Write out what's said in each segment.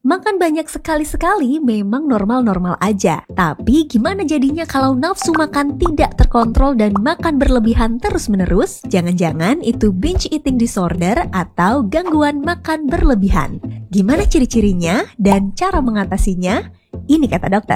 Makan banyak sekali-sekali memang normal-normal aja. Tapi gimana jadinya kalau nafsu makan tidak terkontrol dan makan berlebihan terus-menerus? Jangan-jangan itu binge eating disorder atau gangguan makan berlebihan. Gimana ciri-cirinya dan cara mengatasinya? Ini kata dokter.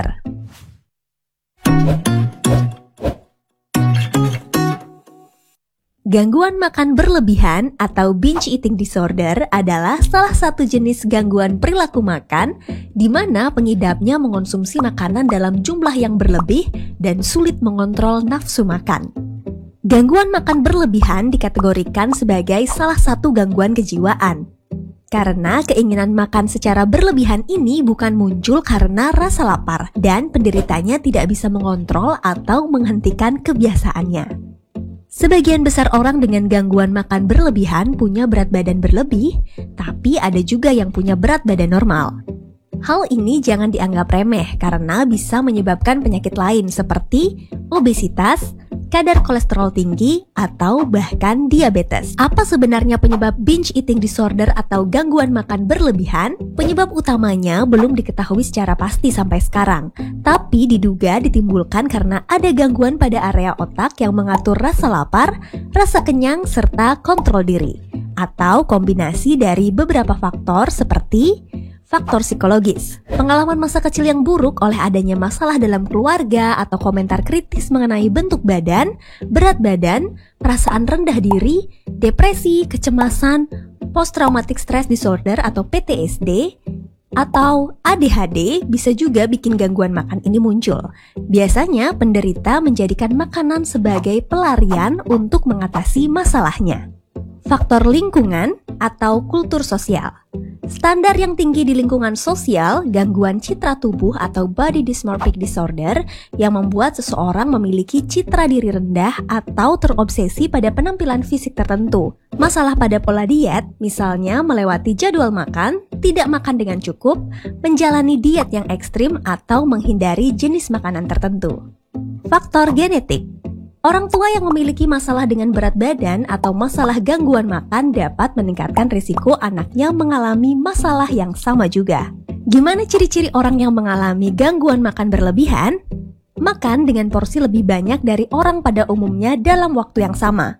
Gangguan makan berlebihan atau binge eating disorder adalah salah satu jenis gangguan perilaku makan di mana pengidapnya mengonsumsi makanan dalam jumlah yang berlebih dan sulit mengontrol nafsu makan. Gangguan makan berlebihan dikategorikan sebagai salah satu gangguan kejiwaan. Karena keinginan makan secara berlebihan ini bukan muncul karena rasa lapar dan penderitanya tidak bisa mengontrol atau menghentikan kebiasaannya. Sebagian besar orang dengan gangguan makan berlebihan punya berat badan berlebih, tapi ada juga yang punya berat badan normal. Hal ini jangan dianggap remeh karena bisa menyebabkan penyakit lain seperti obesitas, kadar kolesterol tinggi, atau bahkan diabetes. Apa sebenarnya penyebab binge eating disorder atau gangguan makan berlebihan? Penyebab utamanya belum diketahui secara pasti sampai sekarang, tapi diduga ditimbulkan karena ada gangguan pada area otak yang mengatur rasa lapar, rasa kenyang, serta kontrol diri. Atau kombinasi dari beberapa faktor seperti faktor psikologis, pengalaman masa kecil yang buruk oleh adanya masalah dalam keluarga atau komentar kritis mengenai bentuk badan, berat badan, perasaan rendah diri, depresi, kecemasan, post-traumatic stress disorder atau PTSD, atau ADHD bisa juga bikin gangguan makan ini muncul. Biasanya penderita menjadikan makanan sebagai pelarian untuk mengatasi masalahnya. Faktor lingkungan atau kultur sosial. Standar yang tinggi di lingkungan sosial, gangguan citra tubuh atau body dysmorphic disorder yang membuat seseorang memiliki citra diri rendah atau terobsesi pada penampilan fisik tertentu. Masalah pada pola diet, misalnya melewati jadwal makan, tidak makan dengan cukup, menjalani diet yang ekstrim atau menghindari jenis makanan tertentu. Faktor genetik. Orang tua yang memiliki masalah dengan berat badan atau masalah gangguan makan dapat meningkatkan risiko anaknya mengalami masalah yang sama juga. Gimana ciri-ciri orang yang mengalami gangguan makan berlebihan? Makan dengan porsi lebih banyak dari orang pada umumnya dalam waktu yang sama.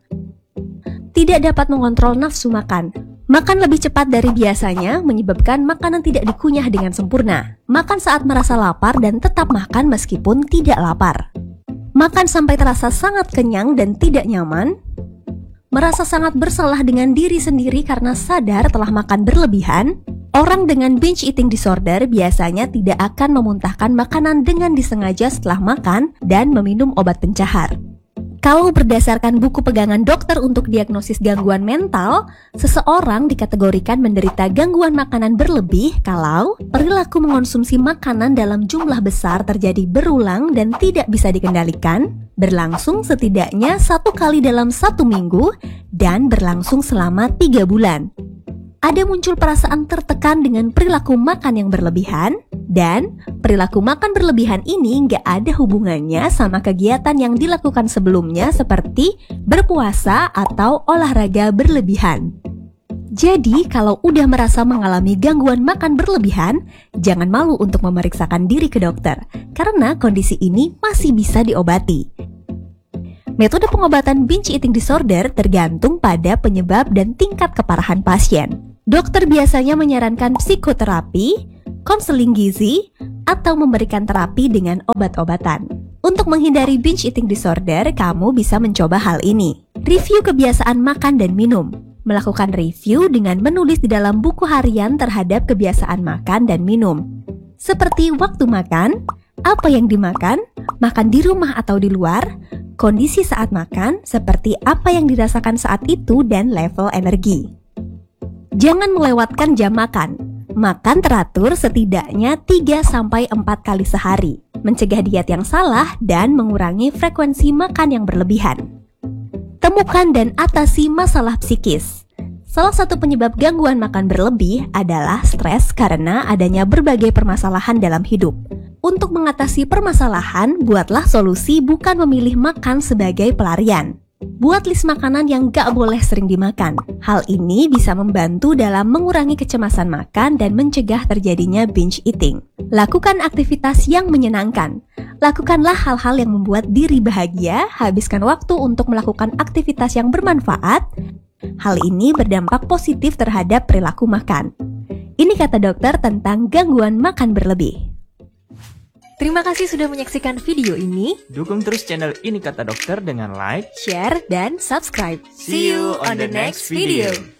Tidak dapat mengontrol nafsu makan. Makan lebih cepat dari biasanya menyebabkan makanan tidak dikunyah dengan sempurna. Makan saat merasa lapar dan tetap makan meskipun tidak lapar. Makan sampai terasa sangat kenyang dan tidak nyaman. Merasa sangat bersalah dengan diri sendiri karena sadar telah makan berlebihan. Orang dengan binge eating disorder biasanya tidak akan memuntahkan makanan dengan disengaja setelah makan dan meminum obat pencahar. Kalau berdasarkan buku pegangan dokter untuk diagnosis gangguan mental, seseorang dikategorikan menderita gangguan makanan berlebih kalau perilaku mengonsumsi makanan dalam jumlah besar terjadi berulang dan tidak bisa dikendalikan, berlangsung setidaknya 1 kali dalam 1 minggu, dan berlangsung selama 3 bulan. Ada muncul perasaan tertekan dengan perilaku makan yang berlebihan, dan perilaku makan berlebihan ini nggak ada hubungannya sama kegiatan yang dilakukan sebelumnya seperti berpuasa atau olahraga berlebihan. Jadi kalau udah merasa mengalami gangguan makan berlebihan, jangan malu untuk memeriksakan diri ke dokter, karena kondisi ini masih bisa diobati. Metode pengobatan binge eating disorder tergantung pada penyebab dan tingkat keparahan pasien. Dokter biasanya menyarankan psikoterapi, konseling gizi, atau memberikan terapi dengan obat-obatan. Untuk menghindari binge eating disorder, kamu bisa mencoba hal ini. Review kebiasaan makan dan minum. Melakukan review dengan menulis di dalam buku harian terhadap kebiasaan makan dan minum. Seperti waktu makan, apa yang dimakan, makan di rumah atau di luar, kondisi saat makan, seperti apa yang dirasakan saat itu, dan level energi. Jangan melewatkan jam makan. Makan teratur setidaknya 3-4 kali sehari. Mencegah diet yang salah dan mengurangi frekuensi makan yang berlebihan. Temukan dan atasi masalah psikis. Salah satu penyebab gangguan makan berlebih adalah stres karena adanya berbagai permasalahan dalam hidup. Untuk mengatasi permasalahan, buatlah solusi bukan memilih makan sebagai pelarian. Buat list makanan yang gak boleh sering dimakan. Hal ini bisa membantu dalam mengurangi kecemasan makan dan mencegah terjadinya binge eating. Lakukan aktivitas yang menyenangkan. Lakukanlah hal-hal yang membuat diri bahagia, habiskan waktu untuk melakukan aktivitas yang bermanfaat. Hal ini berdampak positif terhadap perilaku makan. Ini kata dokter tentang gangguan makan berlebih. Terima kasih sudah menyaksikan video ini. Dukung terus channel Ini Kata Dokter dengan like, Share, dan subscribe. See you on the next video.